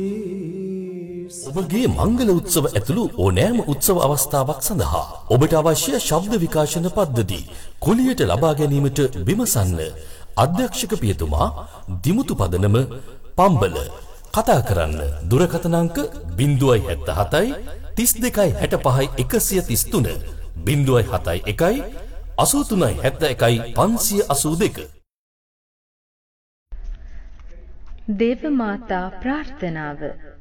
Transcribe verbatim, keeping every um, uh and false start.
ඔබගේ මංගල උත්සව ඇතුළු ඕනෑම උත්සව අවස්ථාවක් සඳහා ඔබට අවශ්‍ය ශබ්ද විකාශන පද්ධති කුලියට ලබා ගැනීමට විමසන්න. අධ්‍යක්ෂක පියතුමා දිමුතු පදනම පම්බල. කතා කරන්න දුරකථන අංක zero seven seven තිස් දෙකයි හැට පහයි එකසිය තිස් තුන zero හතයි එකයි අසූ තුනයි හැත්තෑ එකයි පන්සිය අසූ දෙක. දේව මාතා ප්‍රාර්ථනාව